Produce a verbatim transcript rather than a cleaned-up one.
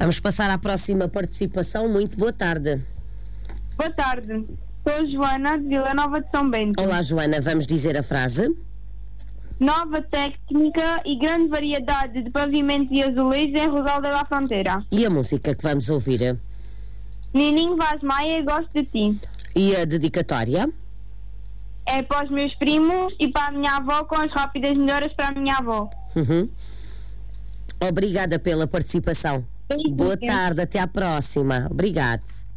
Vamos passar à próxima participação. Muito boa tarde. Boa tarde. Sou Joana, de Vila Nova de São Bento. Olá, Joana. Vamos dizer a frase? Nova técnica e grande variedade de pavimentos e azulejos em Rosal da Fronteira. E a música que vamos ouvir? Nininho Vaz Maia, gosto de ti. E a dedicatória? É para os meus primos e para a minha avó, com as rápidas melhoras para a minha avó. Uhum. Obrigada pela participação. Boa tarde, até à próxima. Obrigado.